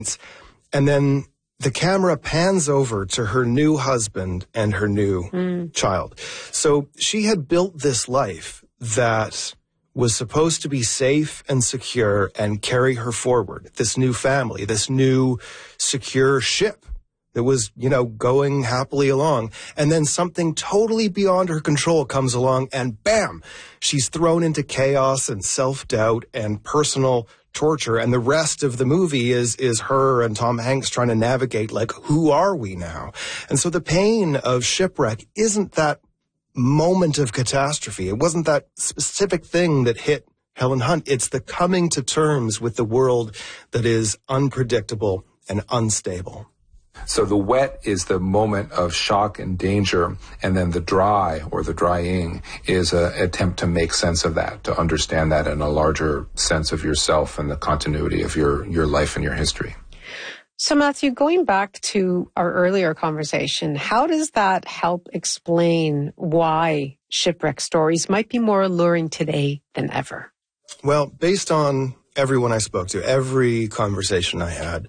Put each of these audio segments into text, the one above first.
And then the camera pans over to her new husband and her new child. So she had built this life that was supposed to be safe and secure and carry her forward. This new family, this new secure ship that was, going happily along. And then something totally beyond her control comes along and bam, she's thrown into chaos and self-doubt and personal torture. And the rest of the movie is her and Tom Hanks trying to navigate, who are we now? And so the pain of Shipwreck isn't that moment of catastrophe. It wasn't that specific thing that hit Helen Hunt. It's the coming to terms with the world that is unpredictable and unstable. So the wet is the moment of shock and danger, and then the dry, or the drying, is an attempt to make sense of that, to understand that in a larger sense of yourself and the continuity of your life and your history. So Matthew, going back to our earlier conversation, how does that help explain why shipwreck stories might be more alluring today than ever? Well, based on everyone I spoke to, every conversation I had,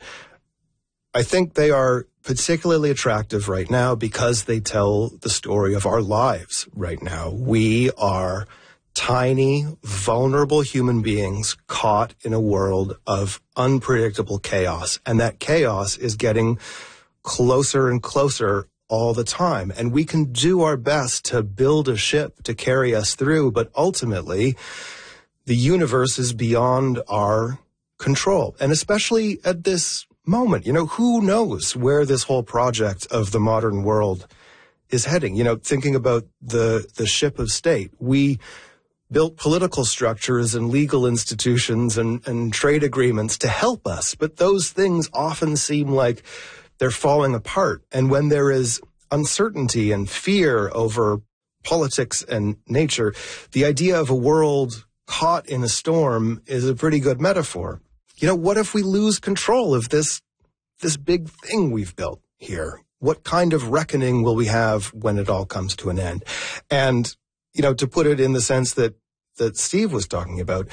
I think they are particularly attractive right now because they tell the story of our lives right now. We are tiny, vulnerable human beings caught in a world of unpredictable chaos. And that chaos is getting closer and closer all the time. And we can do our best to build a ship to carry us through, but ultimately, the universe is beyond our control. And especially at this moment, who knows where this whole project of the modern world is heading? Thinking about the ship of state, we built political structures and legal institutions and trade agreements to help us. But those things often seem like they're falling apart. And when there is uncertainty and fear over politics and nature, the idea of a world caught in a storm is a pretty good metaphor. What if we lose control of this big thing we've built here? What kind of reckoning will we have when it all comes to an end? And, to put it in the sense that Steve was talking about,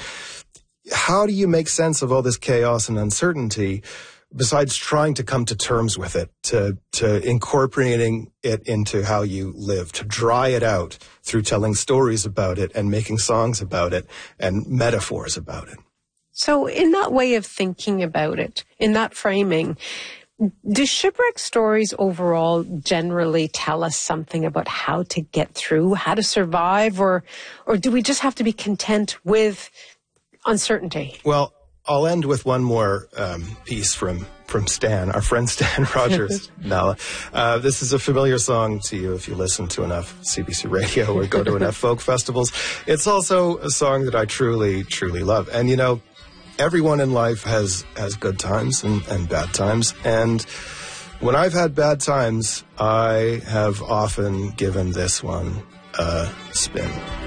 how do you make sense of all this chaos and uncertainty besides trying to come to terms with it, to incorporating it into how you live, to dry it out through telling stories about it and making songs about it and metaphors about it? So in that way of thinking about it, in that framing, do shipwreck stories overall generally tell us something about how to get through, how to survive, or do we just have to be content with uncertainty? Well, I'll end with one more piece from Stan, our friend Stan Rogers. Nala. This is a familiar song to you if you listen to enough CBC radio or go to enough folk festivals. It's also a song that I truly, truly love. And, everyone in life has good times and bad times. And when I've had bad times, I have often given this one a spin.